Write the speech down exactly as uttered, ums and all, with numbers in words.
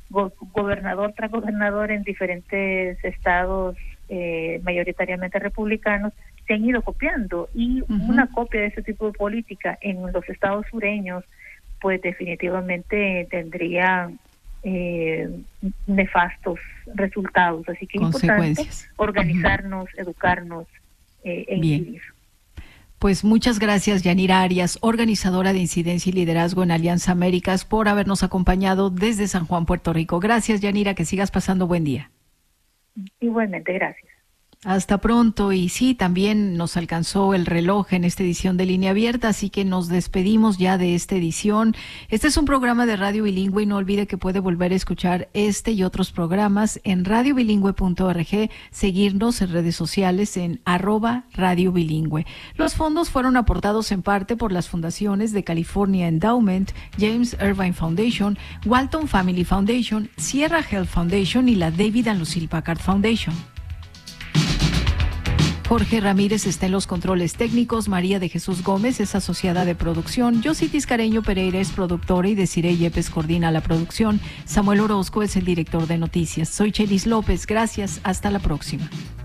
go- gobernador tras gobernador en diferentes estados, eh, mayoritariamente republicanos, se han ido copiando, y uh-huh. una copia de ese tipo de política en los estados sureños, pues definitivamente tendría eh, nefastos resultados. Así que es importante organizarnos, uh-huh. educarnos eh, e Bien. incidir. Pues muchas gracias, Yanira Arias, organizadora de Incidencia y Liderazgo en Alianza Américas, por habernos acompañado desde San Juan, Puerto Rico. Gracias, Yanira, que sigas pasando buen día. Igualmente, gracias. Hasta pronto. Y sí, también nos alcanzó el reloj en esta edición de Línea Abierta, así que nos despedimos ya de esta edición. Este es un programa de Radio Bilingüe y no olvide que puede volver a escuchar este y otros programas en radio bilingüe punto org, seguirnos en redes sociales en arroba Radio Bilingüe. Los fondos fueron aportados en parte por las fundaciones de California Endowment, James Irvine Foundation, Walton Family Foundation, Sierra Health Foundation y la David and Lucille Packard Foundation. Jorge Ramírez está en los controles técnicos, María de Jesús Gómez es asociada de producción, Yossi Tiscareño Pereira es productora y Desiree Yepes coordina la producción, Samuel Orozco es el director de noticias. Soy Chelis López, gracias, hasta la próxima.